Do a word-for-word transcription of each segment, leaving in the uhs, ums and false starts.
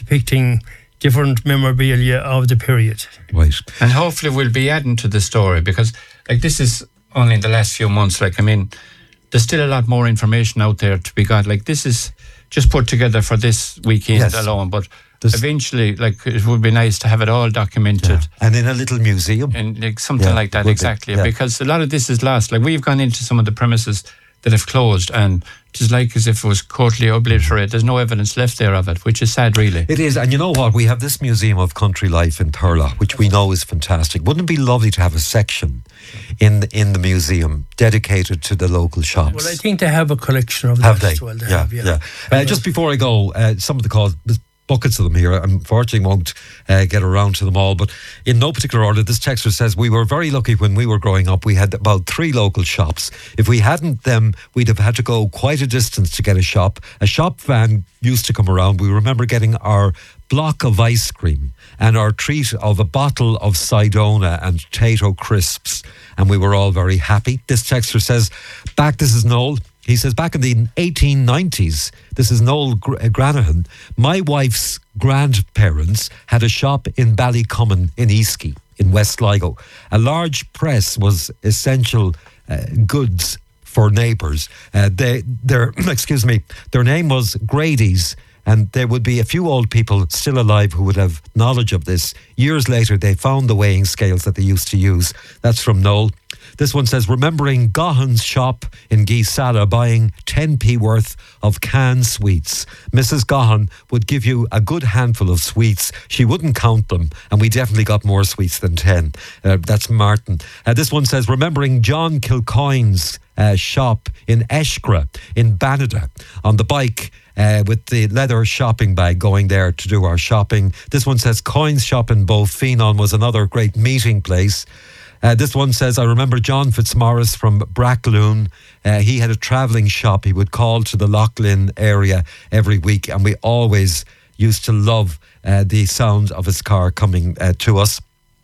depicting different memorabilia of the period. Right. And hopefully we'll be adding to the story, because like this is only in the last few months. Like, I mean, there's still a lot more information out there to be got. Like, this is just put together for this weekend Yes. alone, but There's- eventually, like, it would be nice to have it all documented. Yeah. And in a little museum. And like something Yeah, like that, would be, exactly. yeah. Because a lot of this is lost. Like, we've gone into some of the premises that have closed, and it is like as if it was totally obliterated. There's no evidence left there of it, which is sad, really. It is, and you know what? We have this Museum of Country Life in Thurles, which we know is fantastic. Wouldn't it be lovely to have a section in the, in the museum dedicated to the local shops? Well, I think they have a collection of Have that they? as well. They yeah, have, yeah. yeah. Uh, just before I go, uh, some of the calls, there's buckets of them here. I unfortunately won't uh, get around to them all, but in no particular order, this texter says, we were very lucky when we were growing up. We had about three local shops. If we hadn't them, we'd have had to go quite a distance to get a shop. A shop van used to come around. We remember getting our block of ice cream and our treat of a bottle of Sidona and Tato crisps, and we were all very happy. This texter says, back, this is Noel. He says, back in the eighteen nineties, this is Noel Gr- uh, Granahan, my wife's grandparents had a shop in Ballycommon in Easky, in West Sligo. A large press was essential uh, goods for neighbours. Uh, they, their, excuse me, their name was Grady's, and there would be a few old people still alive who would have knowledge of this. Years later, they found the weighing scales that they used to use. That's from Noel. This one says, remembering Gahan's shop in Geesala buying ten p worth of canned sweets. Missus Gahan would give you a good handful of sweets. She wouldn't count them, and we definitely got more sweets than ten. Uh, that's Martin. Uh, this one says, remembering John Kilcoyne's uh, shop in Eshkra in Banada on the bike. Uh, with the leather shopping bag, going there to do our shopping. This one says Coins Shop in Bowfenon was another great meeting place. Uh, this one says, I remember John Fitzmaurice from Brackloon. Uh, he had a travelling shop. He would call to the Loughlin area every week, and we always used to love uh, the sound of his car coming uh, to us.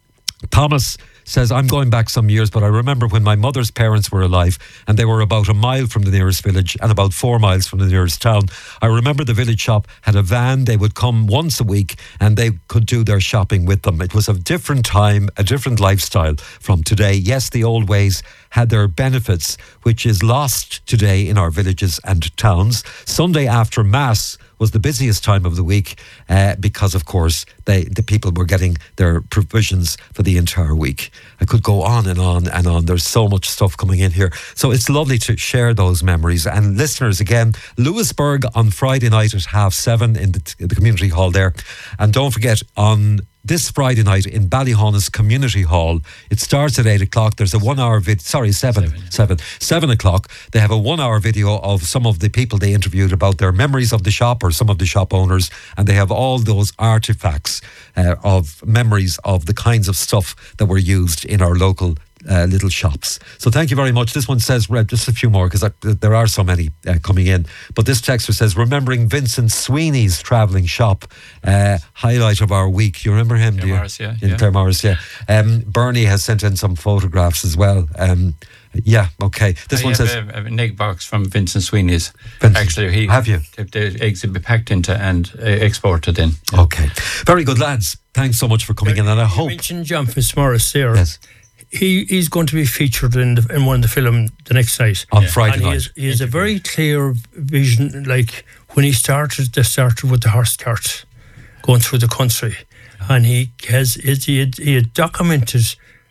Thomas says, I'm going back some years, but I remember when my mother's parents were alive and they were about a mile from the nearest village and about four miles from the nearest town. I remember the village shop had a van. They would come once a week and they could do their shopping with them. It was a different time, a different lifestyle from today. Yes, the old ways had their benefits, which is lost today in our villages and towns. Sunday after Mass was the busiest time of the week uh, because, of course, they, the people were getting their provisions for the entire week. I could go on and on and on. There's so much stuff coming in here. So it's lovely to share those memories. And listeners, again, Lewisburg on Friday night at half seven in the, in the community hall there. And don't forget, on this Friday night in Ballyhonus Community Hall, it starts at eight o'clock. There's a one-hour vid. Sorry, seven, seven, seven, seven o'clock. They have a one-hour video of some of the people they interviewed about their memories of the shop or some of the shop owners, and they have all those artifacts uh, of memories of the kinds of stuff that were used in our local Uh, little shops. So thank you very much. This one says, Reb, just a few more because there are so many uh, coming in. But this texter says, remembering Vincent Sweeney's travelling shop, uh, highlight of our week. You remember him? Clare do you? Morris, yeah, In yeah. Clare Morris, yeah. Um, Bernie has sent in some photographs as well. Um, yeah, okay. This I one have says, a, a egg box from Vincent Sweeney's. Vincent, Actually, he have you? The, the eggs would be packed into and uh, exported in. Okay. Very good, lads. Thanks so much for coming in, and I You hope... mentioned John Fitzmaurice there. Yes. He he's going to be featured in the, in one of the film the next night On Friday and he night. has, he has a very clear vision. Like when he started, they started with the horse cart going through the country, and he has he had, he had documented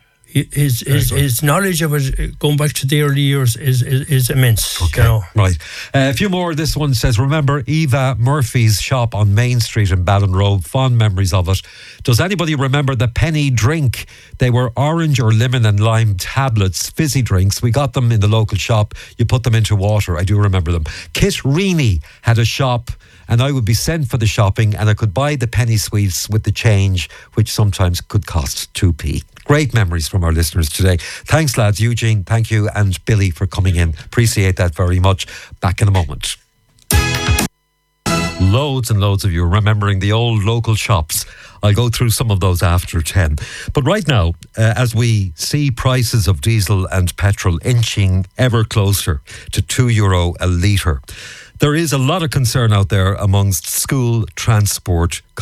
his his, his knowledge of it going back to the early years is is, is immense. Okay, you know. right. Uh, a few more. This one says, remember Eva Murphy's shop on Main Street in Ballinrobe? Fond memories of it. Does anybody remember the penny drink? They were orange or lemon and lime tablets, fizzy drinks. We got them in the local shop. You put them into water. I do remember them. Kit Reaney had a shop, and I would be sent for the shopping, and I could buy the penny sweets with the change, which sometimes could cost two p. Great memories from our listeners today. Thanks, lads. Eugene, thank you, and Billy for coming in. Appreciate that very much. Back in a moment. Loads and loads of you remembering the old local shops. I'll go through some of those after ten. But right now, uh, as we see prices of diesel and petrol inching ever closer to two euro a litre, there is a lot of concern out there amongst school transport